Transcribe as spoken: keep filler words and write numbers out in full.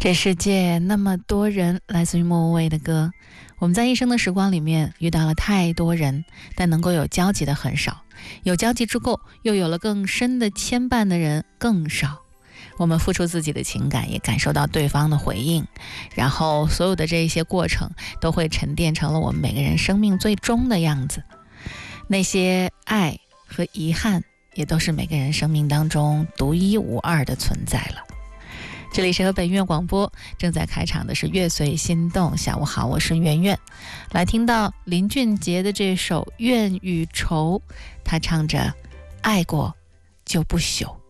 这世界那么多人，来自于莫文蔚的歌。我们在一生的时光里面遇到了太多人，但能够有交集的很少，有交集之后又有了更深的牵绊的人更少。我们付出自己的情感，也感受到对方的回应，然后所有的这一些过程都会沉淀成了我们每个人生命最终的样子。那些爱和遗憾也都是每个人生命当中独一无二的存在了。这里是河北音乐广播，正在开场的是乐随心动。下午好，我是圆圆。来听到林俊杰的这首《怨与愁》，他唱着爱过就不朽。